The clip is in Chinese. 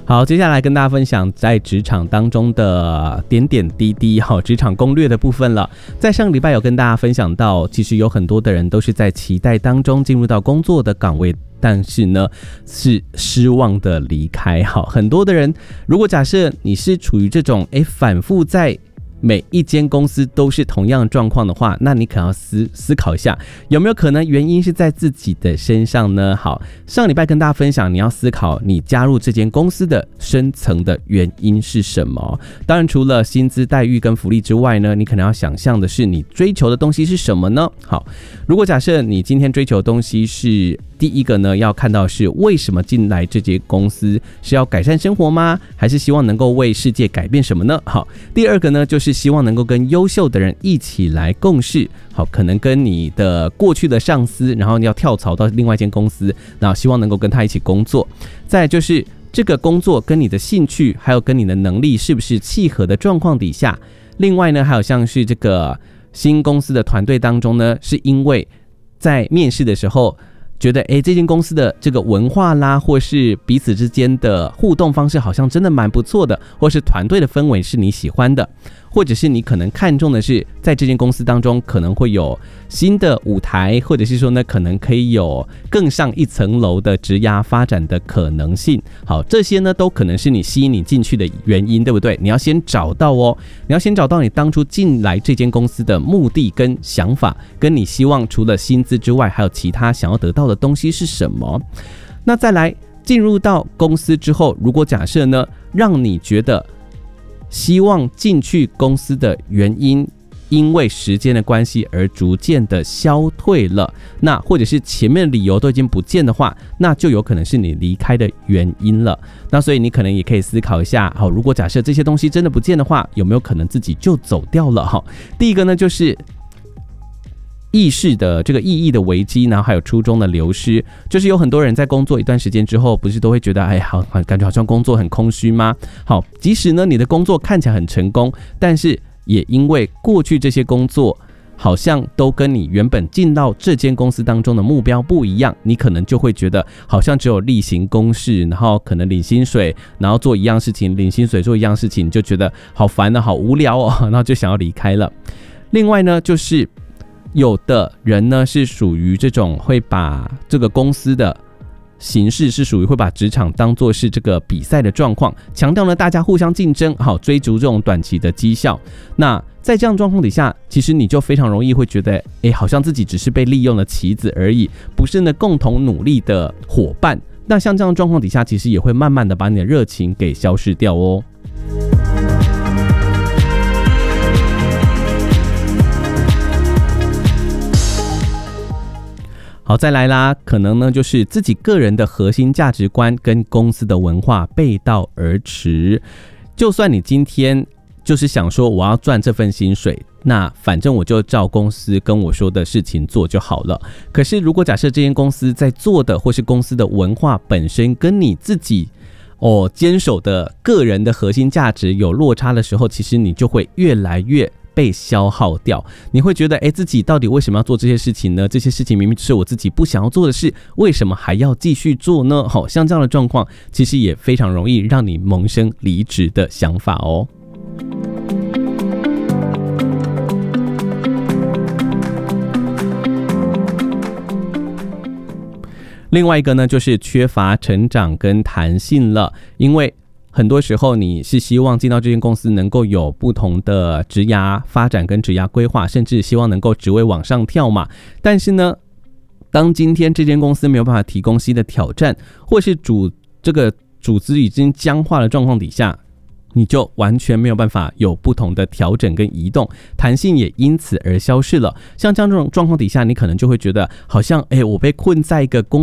好，接下来跟大家分享在职场当中的点点滴滴，职场攻略的部分了。在上个礼拜有跟大家分享到，其实有很多的人都是在期待当中进入到工作的岗位，但是呢是失望的离开。好，很多的人如果假设你是处于这种反复在每一间公司都是同样的状况的话，那你可能要思考一下，有没有可能原因是在自己的身上呢？好，上礼拜跟大家分享，你要思考你加入这间公司的深层的原因是什么。当然除了薪资待遇跟福利之外呢，你可能要想象的是你追求的东西是什么呢？好，如果假设你今天追求的东西是第一个呢，要看到是为什么进来这间公司，是要改善生活吗？还是希望能够为世界改变什么呢？好，第二个呢，就是希望能够跟优秀的人一起来共事。好，可能跟你的过去的上司，然后你要跳槽到另外一间公司，然后希望能够跟他一起工作。再来就是这个工作跟你的兴趣，还有跟你的能力是不是契合的状况底下。另外呢，还有像是这个新公司的团队当中呢，是因为在面试的时候觉得这间公司的这个文化啦，或是彼此之间的互动方式好像真的蛮不错的，或是团队的氛围是你喜欢的，或者是你可能看重的是在这间公司当中可能会有新的舞台，或者是说呢可能可以有更上一层楼的职涯发展的可能性。好，这些呢都可能是你吸引你进去的原因，对不对？你要先找到你要先找到你当初进来这间公司的目的跟想法，跟你希望除了薪资之外还有其他想要得到的东西是什么。那再来进入到公司之后，如果假设呢让你觉得希望进去公司的原因因为时间的关系而逐渐的消退了，那或者是前面的理由都已经不见的话，那就有可能是你离开的原因了。那所以你可能也可以思考一下，好，如果假设这些东西真的不见的话，有没有可能自己就走掉了？好，第一个呢就是意识的这个意义的危机，然后还有初衷的流失。就是有很多人在工作一段时间之后，不是都会觉得好，感觉好像工作很空虚吗？好，即使呢你的工作看起来很成功，但是也因为过去这些工作好像都跟你原本进到这间公司当中的目标不一样，你可能就会觉得好像只有例行公事，然后可能领薪水，然后做一样事情，领薪水做一样事情，就觉得好烦啊，好无聊然后就想要离开了。另外呢，就是有的人呢是属于这种会把这个公司的形式是属于会把职场当作是这个比赛的状况，强调呢大家互相竞争，好追逐这种短期的绩效。那在这样状况底下，其实你就非常容易会觉得好像自己只是被利用的棋子而已，不是呢共同努力的伙伴。那像这样的状况底下，其实也会慢慢的把你的热情给消失掉哦。好，再来啦，可能呢就是自己个人的核心价值观跟公司的文化背道而驰。就算你今天就是想说我要赚这份薪水，那反正我就照公司跟我说的事情做就好了。可是如果假设这间公司在做的或是公司的文化本身跟你自己坚守的个人的核心价值有落差的时候，其实你就会越来越被消耗掉。你会觉得自己到底为什么要做这些事情呢？这些事情明明是我自己不想要做的事，为什么还要继续做呢？像这样的状况其实也非常容易让你萌生离职的想法哦。另外一个呢就是缺乏成长跟弹性了。因为很多时候你是希望进到这间公司能够有不同的职涯发展跟职涯规划，甚至希望能够职位往上跳嘛。但是呢，当今天这间公司没有办法提供新的挑战，或是这个组织已经僵化的状况底下，你就完全没有办法有不同的调整跟移动，弹性也因此而消失了。像这样这种状况底下，你可能就会觉得好像我被困在一个